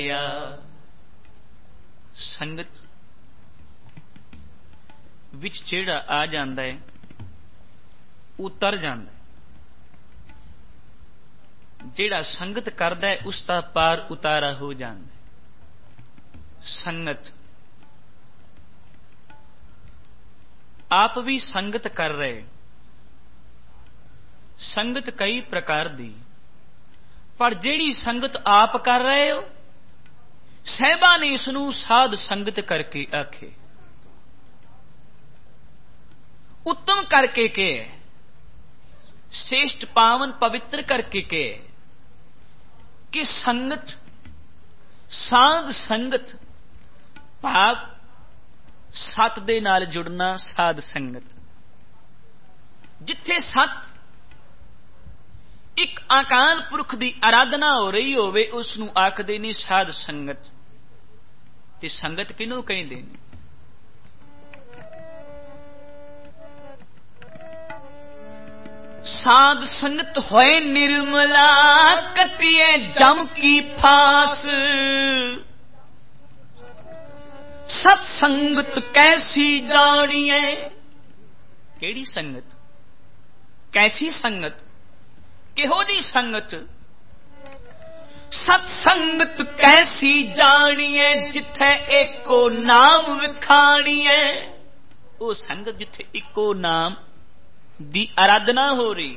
संगत विच जेड़ा आ जांदा है उतर जांदा है। जेड़ा संगत करदा है उसका पार उतारा हो जांदा है। संगत आप भी संगत कर रहे। संगत कई प्रकार दी, पर जेड़ी संगत आप कर रहे हो सहबा ने इसनू साध संगत करके आखे। उत्तम करके के श्रेष्ठ पावन पवित्र करके के कि संगत साध संगत भाव सत दे नाल जुड़ना। साध संगत जिथे सत एक अकाल पुरख दी आराधना हो रही होवे उसनू आखदे ने साध संगत। ते संगत किनू कहंदे ने? साध संगत होए निर्मला कटिए जम की फास। सत्संगत कैसी जानिए? केड़ी संगत? कैसी संगत? किहो जी संगत? सत्संगत कैसी जानिए जिथे एको नाम विखाणीए। वो संगत जिथे एको नाम दी आराधना हो रही,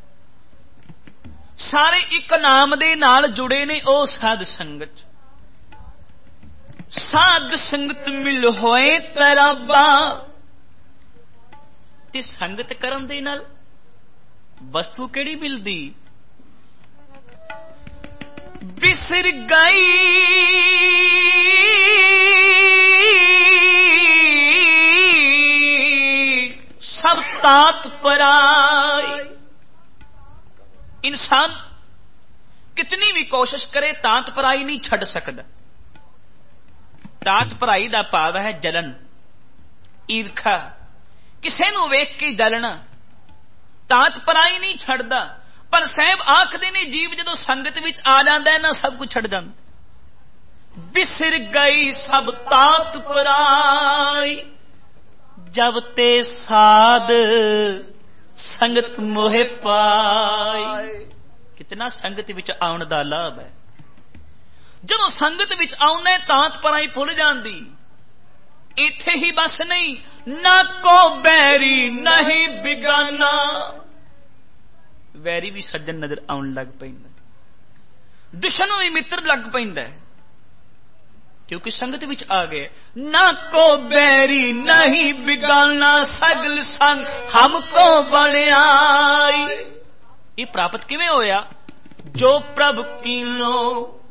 सारे एक नाम दे नाल जुड़े ने। ओ साध संगत। साध संगत मिल होए तराबा। ते संगत करन दे नाल वस्तु केड़ी मिलदी? बिसर गई सब तात पराई। इंसान कितनी भी कोशिश करे तात पराई नहीं छड़ सकदा। तात पराई दा भाव है जलन, ईर्खा, किसे नू वेख के जलना। तात पराई नहीं छड़दा। पर साहब आखदे ने जीव जदों संगत विच आ जांदा है ना सब कुछ छड़ जांदा। बिसर गई सब तात पराई जब ते साध संगत मोहे पाई। कितना संगत विच आउण दा लाभ है। जदों संगत विच आउंदा तात पराई भुल जांदी। इत्थे ही बस नहीं, ना को बैरी नहीं बिगाना। वैरी भी सज्जन नजर आउण लग पैंदा, दुश्मन भी मित्र लग पैंदा, क्योंकि संगत विच आ गए। ना को बैरी नहीं बिगाना सगल संग हमको बनियाई। ये प्राप्त किवें होया? जो प्रभु कीनो